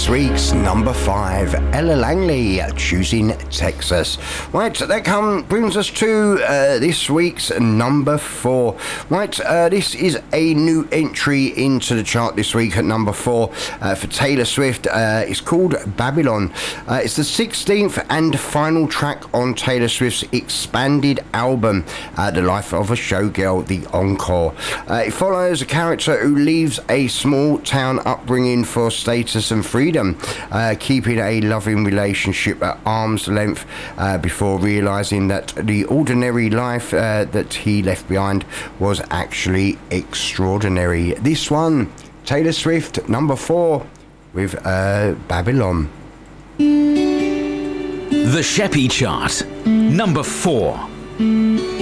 this week's number 5, Ella Langley, Choosing Texas. Right, that brings us to this week's number 4. Right, this is a new entry into the chart this week at number 4 for Taylor Swift. It's called Babylon. It's the 16th and final track on Taylor Swift's expanded album, The Life of a Showgirl, The Encore. It follows a character who leaves a small town upbringing for status and freedom, keeping a loving relationship at arm's length before realizing that the ordinary life that he left behind was actually extraordinary. This one, Taylor Swift, number 4 with Babylon. The Sheppy Chart, number 4.